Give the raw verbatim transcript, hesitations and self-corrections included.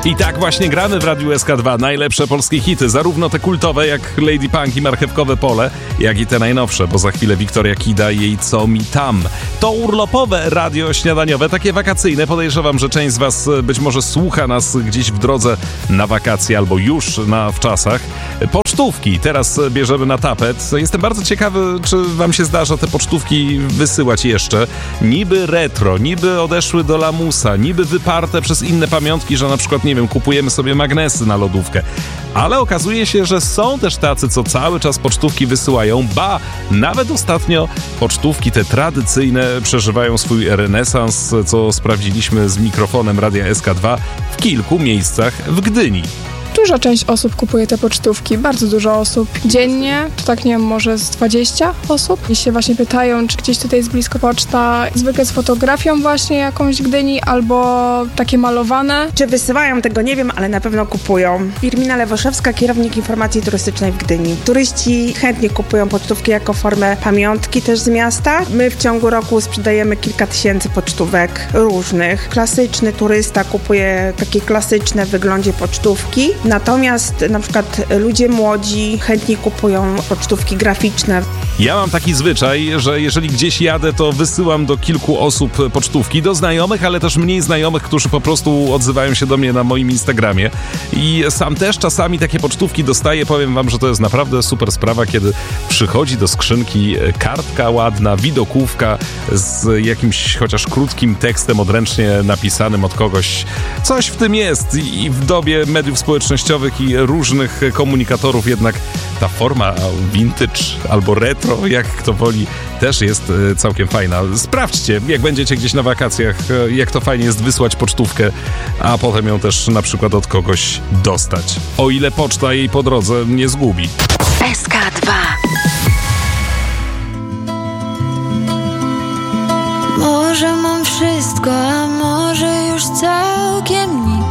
I tak właśnie gramy w Radiu S K dwa. Najlepsze polskie hity, zarówno te kultowe jak Lady Punk i Marchewkowe Pole, jak i te najnowsze, bo za chwilę Wiktoria Kida i jej Co mi tam. To urlopowe radio śniadaniowe, takie wakacyjne. Podejrzewam, że część z was być może słucha nas gdzieś w drodze na wakacje albo już na wczasach. Pocztówki teraz bierzemy na tapet. Jestem bardzo ciekawy, czy wam się zdarza te pocztówki wysyłać jeszcze. Niby retro, niby odeszły do lamusa, niby wyparte przez inne pamiątki, że na przykład, nie wiem, kupujemy sobie magnesy na lodówkę. Ale okazuje się, że są też tacy, co cały czas pocztówki wysyłają. Ba, nawet ostatnio pocztówki te tradycyjne przeżywają swój renesans, co sprawdziliśmy z mikrofonem Radia S K dwa w kilku miejscach w Gdyni. Duża część osób kupuje te pocztówki, bardzo dużo osób. Dziennie, to tak nie wiem, może z dwadzieścia osób. I się właśnie pytają, czy gdzieś tutaj jest blisko poczta, zwykle z fotografią właśnie jakąś Gdyni, albo takie malowane. Czy wysyłają, tego nie wiem, ale na pewno kupują. Firmina Lewoszewska, kierownik informacji turystycznej w Gdyni. Turyści chętnie kupują pocztówki jako formę pamiątki też z miasta. My w ciągu roku sprzedajemy kilka tysięcy pocztówek różnych. Klasyczny turysta kupuje takie klasyczne w wyglądzie pocztówki. Natomiast na przykład ludzie młodzi chętnie kupują pocztówki graficzne. Ja mam taki zwyczaj, że jeżeli gdzieś jadę, to wysyłam do kilku osób pocztówki, do znajomych, ale też mniej znajomych, którzy po prostu odzywają się do mnie na moim Instagramie. I sam też czasami takie pocztówki dostaję. Powiem wam, że to jest naprawdę super sprawa, kiedy przychodzi do skrzynki kartka ładna, widokówka z jakimś chociaż krótkim tekstem odręcznie napisanym od kogoś. Coś w tym jest i w dobie mediów społecznościowych i różnych komunikatorów jednak ta forma vintage albo retro, jak kto woli, też jest całkiem fajna. Sprawdźcie, jak będziecie gdzieś na wakacjach, jak to fajnie jest wysłać pocztówkę, a potem ją też na przykład od kogoś dostać. O ile poczta jej po drodze nie zgubi. S K dwa. Może mam wszystko, a może już całkiem nic.